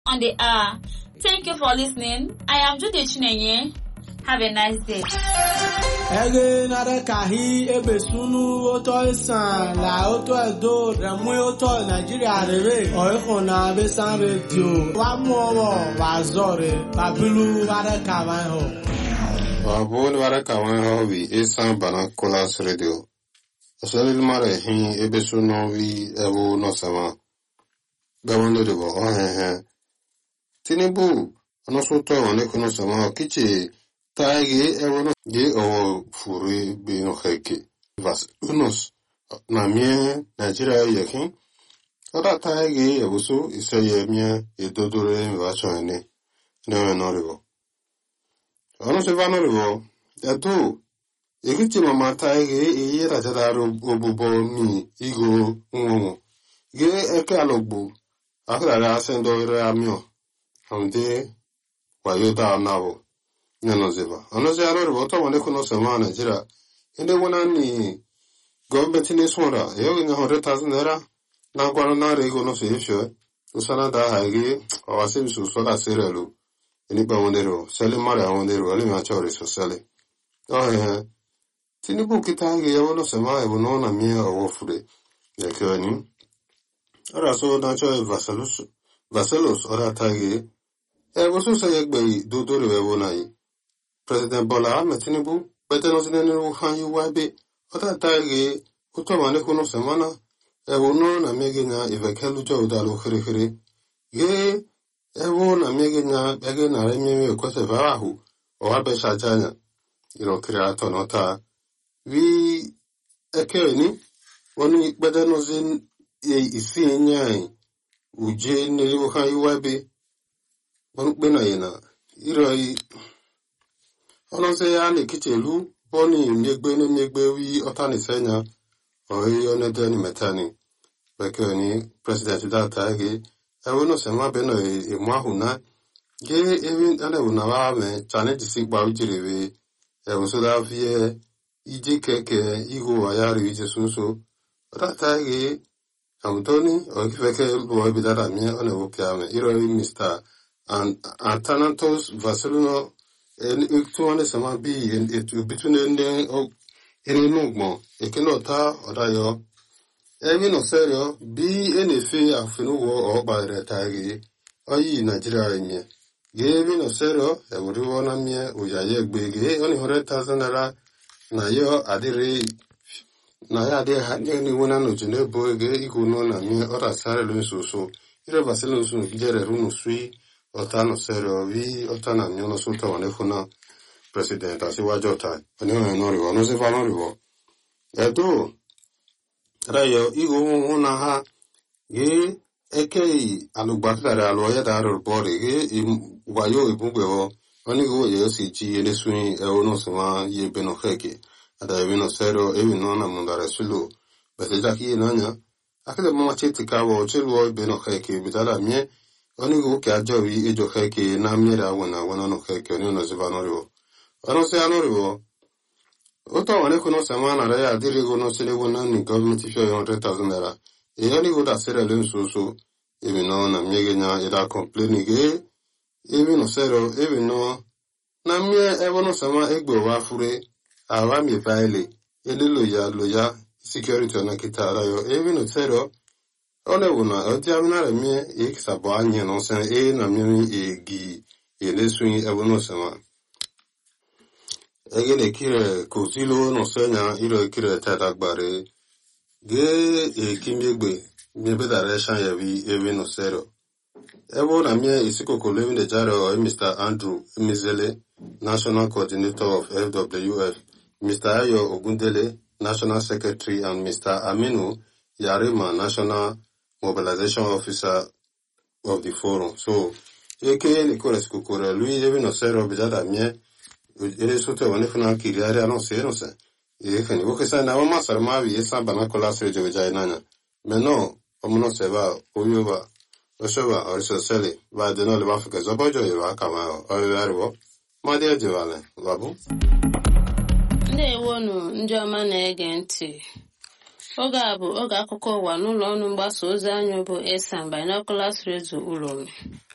on the hour. Thank you for listening. I am Judy Chinenye. Have a nice day. Ege nare kahi ebesunu oto isan la oto edo remu oto Nigeria rere oikona besan radio wa muowo wa zore babilu ware kawan ho Babul ware kawan ho wi isan banakolas radio osolil mare hin ebesunu wi ewu no sama gawondo de bo Tinubu anosoto wane kono sama kichi Taigi ewono ge owo furi bino heke. Vas unos na mie Nigeria yekin. Oda taigi ewusu ise ye mie edodore mwacho ene. Newe noribo. Ono se va noribo. Edo. Ekichi mama taigi iye rajadaru obubo mi igo nwomo. Ge eke alogbu. Akadara asendo ire amio. Hamde wayoda anabo. Nenozeba. Onoze arori boto wane kuno sema Nigeria. Inde wana ni government ni swara. Eyo nga 100,000 naira. Na kwano na rego no seyisho. Usana da haigi. Awase bisu soda serelu. Inipa wondero. Sele mare wondero. Wale machori so sele. Tinubu kita haigi ewo no sema ewo no na miya awofure. Yake ni. Ora so na choy Vaselos ora tagi. Ewo so sayegbe dodore ewo na yi. President Bola Ahmed Tinubu, better not than any fan you wabe, but I tag Utomanekuno Semana, Ewono, a megina, if a Kelujo Dalo Hiri, Ye, Ewon, a megina, again, a remi, quite a varahu, or Abesha Jana, creator nota. We a kerny, only better not in a seeing yai, Uje, Niluha, you wabe, one benayena, Iroi. Ono se ya ni kichelu, boni miegbe wi otani senya, ohi onede ni metani. Beke ni president data ege, ewono sema beno mwahu ge ewi ane unawa me, chane disikba ujirewe, ewosoda vie, iji keke, igu wayari ije sunso. Data ege, amtoni, ohi feke luwa bidara mie, one wokiame, iroi Mr. Antanatos Vaseluno, Tuane sama bi between any nugmo, a canota or dio. Even no serio, be any fee of no war or by the tagi, or ye Nigeria in ye. Gave no serio, a would wanna me, Uyayeg big, only 100,000 naira, na yo adire. Na de had any one no gene boy, equal none a me or a salary so. It was a get a room sweet. Otano serio vi otana nyono sulta wanefuna president asiwa jota anyo noriwo no se fa noriwo edo rayo igo una ha ge ekei alugbakara aloya daro bore ge wayo ibugwewo onigo ye osiji elesuni ewono sema ye beno heke ada evino serio evino na mundare sulu beseja ki nanya akele mama cheti kawo chelu beno heke bitala mie Oni go kajo wi ejo heke na miera wana no heke oni no zivanoriwo. Ano se anoriwo. Oto wane kuno semana ra ya diri go no sele wona ni government fee 100,000 naira. E oni go da sere len so even no na miege nya ida complain ge even no sero even no na mie ewo no sama egbo wa fure awa mi faile ele loya security na kitara yo even no sero Ole wuna otiamina remie ikisabo anye no sen na mimi egi elesuni ewono sema egene kire kozilo no senya iro kire tadagbare ge kimegbe mebe direction yawi ewe no sero ewo na mie isiko kolevin de jaro Mr. Andrew Mizele National Coordinator of FWF Mr. Ayo Ogundele National Secretary and Mr. Aminu Yarima National Mobilization Officer of the Forum. So, eke ni kore skukure, lui evi no sero bijada mie, ele sote wanefuna kiriari ano se no se. Eke ni woke sa na wama sarmavi esa banakola srejo vijay nanya. Meno, omuno seba, uyuba, oshoba, oriso seli, va deno le wafike zobojo yuwa kama oyiwariwo. Madia jiwale, babu. Nde wonu, njoma na-ege ntị. Oge a bụ oge akụkọ ụwa n'ụlọ ọrụ mgbasa ozi anyị bụ Esan Binoculars Radio Uromi.